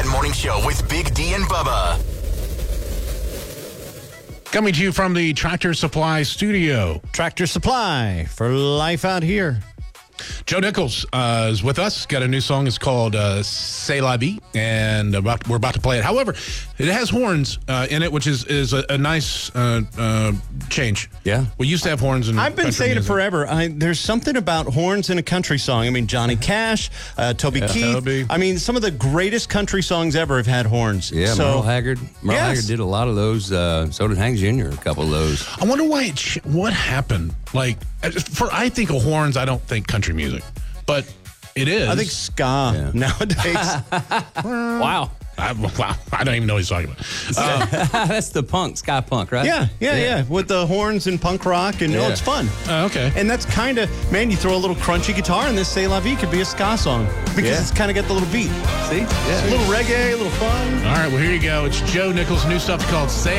Morning Show with Big D and Bubba. Coming to you from the Tractor Supply studio. Tractor Supply for life out here. Joe Nichols is with us. Got a new song. It's called C'est la vie, and we're about to play it. However, it has horns in it, which is a nice change. Yeah. We used to have horns in I've been country saying music. it forever. There's something about horns in a country song. I mean, Johnny Cash, Toby Keith. Toby. I mean, some of the greatest country songs ever have had horns. Yeah, so, Merle Haggard. Merle Yes. Haggard did a lot of those. So did Hank Jr., a couple of those. I wonder why what happened. Like, I think of horns, I don't think country music, but it is. I think ska nowadays. Wow. I don't even know what he's talking about. That's the punk, ska punk, right? Yeah. With the horns and punk rock, and Yeah. it's fun. Okay. And that's kind of, man, you throw a little crunchy guitar, and this C'est La Vie could be a ska song because Yeah. it's kind of got the little beat. See? A Yeah. little reggae, a little fun. All right, well, here you go. It's Joe Nichols' new stuff called Say